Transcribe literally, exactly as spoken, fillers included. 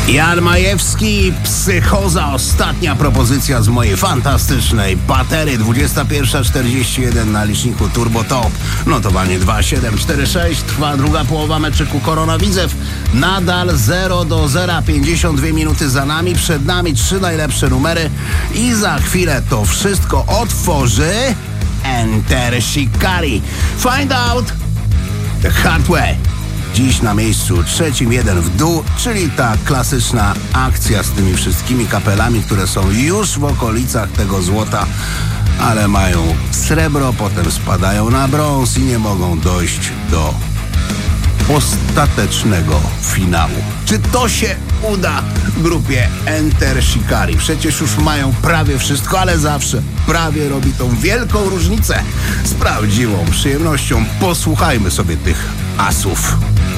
Jan Majewski, Psychoza, ostatnia propozycja z mojej fantastycznej baterii. dwudziesta pierwsza czterdzieści jeden na liczniku Turbo Top. Notowanie dwa siedem cztery sześć. Trwa druga połowa meczyku Korona Widzew. Nadal zero do zera. pięćdziesiąt dwie minuty za nami. Przed nami trzy najlepsze numery. I za chwilę to wszystko otworzy Enter Shikari. Find out the hard way. Dziś na miejscu trzecim jeden w dół, czyli ta klasyczna akcja z tymi wszystkimi kapelami, które są już w okolicach tego złota, ale mają srebro, potem spadają na brąz i nie mogą dojść do ostatecznego finału. Czy to się uda grupie Enter Shikari? Przecież już mają prawie wszystko, ale zawsze prawie robi tą wielką różnicę. Z prawdziwą przyjemnością posłuchajmy sobie tych asów.